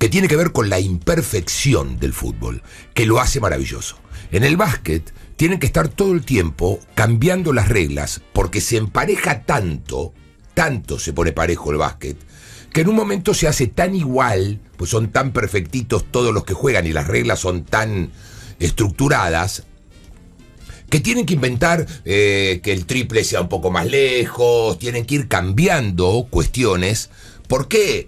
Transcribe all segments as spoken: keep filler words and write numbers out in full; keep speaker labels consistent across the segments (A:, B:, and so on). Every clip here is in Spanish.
A: que tiene que ver con la imperfección del fútbol, que lo hace maravilloso. En el básquet tienen que estar todo el tiempo cambiando las reglas, porque se empareja tanto, tanto se pone parejo el básquet, que en un momento se hace tan igual, pues son tan perfectitos todos los que juegan y las reglas son tan estructuradas, que tienen que inventar eh, que el triple sea un poco más lejos, tienen que ir cambiando cuestiones, porque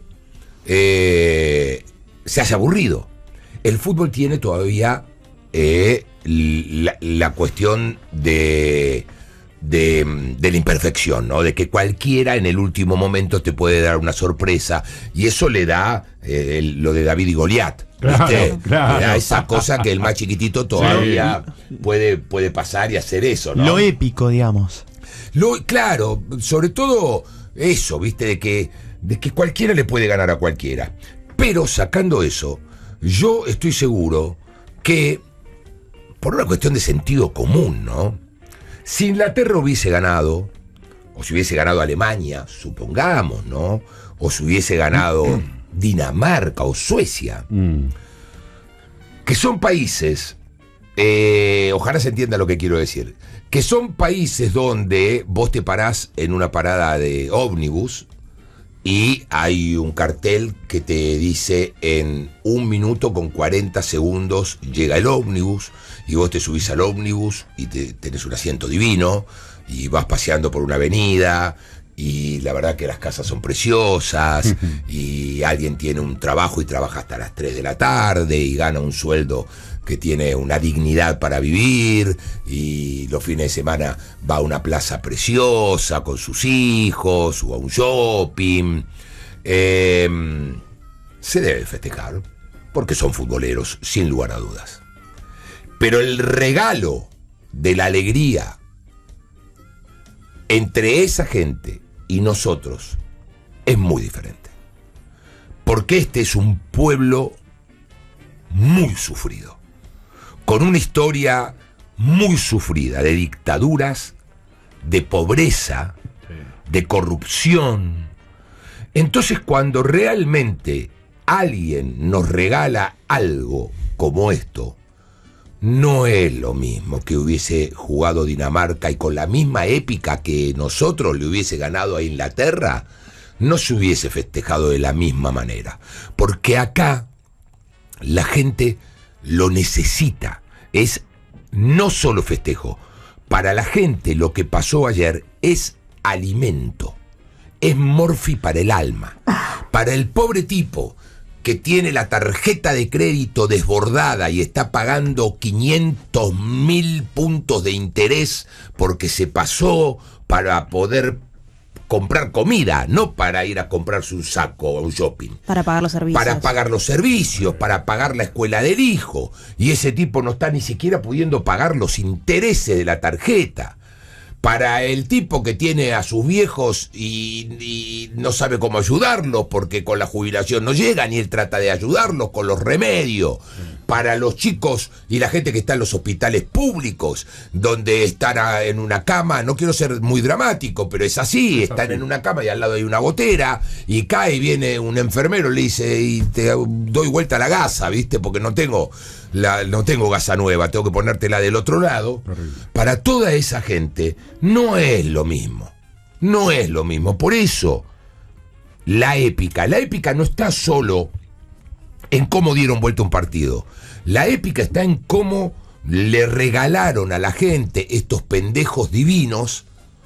A: eh, se hace aburrido. El fútbol tiene todavía eh, la, la cuestión de, de, de la imperfección, ¿no? De que cualquiera en el último momento te puede dar una sorpresa, y eso le da eh, el, lo de David y Goliat.
B: Claro, claro.
A: Le da esa cosa que el más chiquitito todavía sí. puede, puede pasar y hacer eso, ¿no?
C: Lo épico, digamos.
A: Lo, claro, sobre todo eso, ¿viste? De que, de que cualquiera le puede ganar a cualquiera. Pero sacando eso, yo estoy seguro que, por una cuestión de sentido común, ¿no? Si Inglaterra hubiese ganado, o si hubiese ganado Alemania, supongamos, ¿no? O si hubiese ganado Dinamarca o Suecia, mm. que son países, eh, ojalá se entienda lo que quiero decir, que son países donde vos te parás en una parada de ómnibus y hay un cartel que te dice en un minuto con cuarenta segundos llega el ómnibus, y vos te subís al ómnibus y te, tenés un asiento divino y vas paseando por una avenida, y la verdad que las casas son preciosas, y alguien tiene un trabajo y trabaja hasta las tres de la tarde y gana un sueldo que tiene una dignidad para vivir, y los fines de semana va a una plaza preciosa con sus hijos o a un shopping. Eh, se debe festejar porque son futboleros, sin lugar a dudas. Pero el regalo de la alegría entre esa gente y nosotros es muy diferente, porque este es un pueblo muy sufrido, con una historia muy sufrida de dictaduras, de pobreza, de corrupción. Entonces, cuando realmente alguien nos regala algo como esto, no es lo mismo que hubiese jugado Dinamarca y con la misma épica que nosotros le hubiese ganado a Inglaterra, no se hubiese festejado de la misma manera. Porque acá la gente lo necesita. Es no solo festejo. Para la gente lo que pasó ayer es alimento. Es morfi para el alma. Para el pobre tipo que tiene la tarjeta de crédito desbordada y está pagando quinientos mil puntos de interés porque se pasó para poder comprar comida, no para ir a comprarse un saco o un shopping.
D: Para pagar los servicios.
A: Para pagar los servicios, para pagar la escuela del hijo. Y ese tipo no está ni siquiera pudiendo pagar los intereses de la tarjeta. Para el tipo que tiene a sus viejos y, y no sabe cómo ayudarlos porque con la jubilación no llegan y él trata de ayudarlos con los remedios. Para los chicos y la gente que está en los hospitales públicos, donde están a, en una cama, no quiero ser muy dramático, pero es así, es están así. En una cama y al lado hay una gotera, y cae y viene un enfermero, le dice, y te doy vuelta a la gasa, ¿viste? Porque no tengo, la, no tengo gasa nueva, tengo que ponértela del otro lado. Horrible. Para toda esa gente no es lo mismo, no es lo mismo. Por eso, la épica, la épica no está solo en cómo dieron vuelta un partido. La épica está en cómo le regalaron a la gente estos pendejos divinos.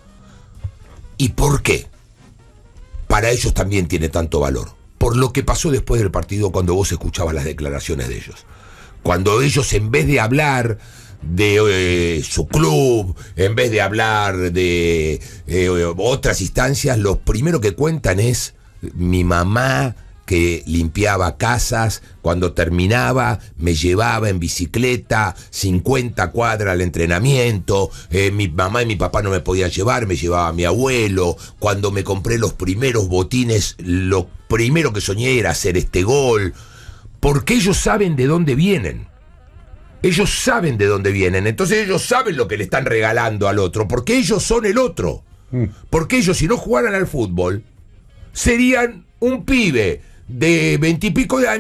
A: ¿Y por qué? Para ellos también tiene tanto valor. Por lo que pasó después del partido, cuando vos escuchabas las declaraciones de ellos. Cuando ellos, en vez de hablar de eh, su club, en vez de hablar de eh, otras instancias, lo primero que cuentan es mi mamá, que limpiaba casas, cuando terminaba me llevaba en bicicleta cincuenta cuadras al entrenamiento, eh, mi mamá y mi papá no me podían llevar, me llevaba a mi abuelo, cuando me compré los primeros botines, lo primero que soñé era hacer este gol, porque ellos saben de dónde vienen. Ellos saben de dónde vienen, entonces ellos saben lo que le están regalando al otro, porque ellos son el otro. Porque ellos, si no jugaran al fútbol, serían un pibe de veintipico de años